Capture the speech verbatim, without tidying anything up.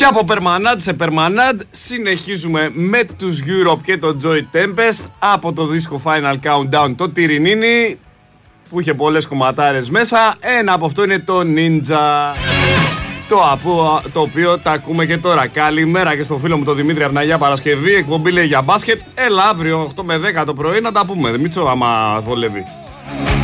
Και από Permanent σε Permanent συνεχίζουμε με τους Europe και το Joy Tempest από το δίσκο Final Countdown το Τυρινίνι που είχε πολλές κομματάρες μέσα. Ένα από αυτό είναι το Ninja, το, απο, το οποίο τα ακούμε και τώρα. Καλημέρα και στο φίλο μου τον Δημήτρη από την Αγία Παρασκευή. Εκπομπή λέει για μπάσκετ. Έλα αύριο οκτώ με δέκα το πρωί να τα πούμε. Δημήτρη, άμα βολεύει.